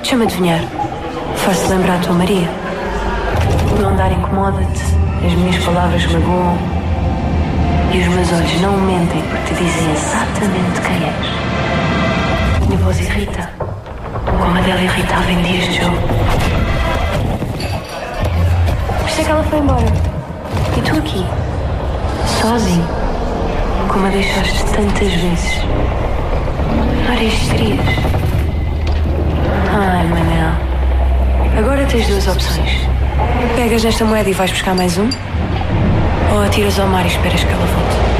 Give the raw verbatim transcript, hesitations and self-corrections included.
Deixa-me adivinhar. Faz-te lembrar a tua Maria. O meu andar incomoda-te, as minhas palavras magoam e os meus olhos não mentem porque te dizem exatamente quem és. A minha voz irrita, como a dela irritava em dias de jogo. Por isso é que ela foi embora. E tu aqui, sozinho, como a deixaste tantas vezes. Várias histerias. Ai, Manel. Agora tens duas opções. Pegas nesta moeda e vais buscar mais um? Ou atiras ao mar e esperas que ela volte?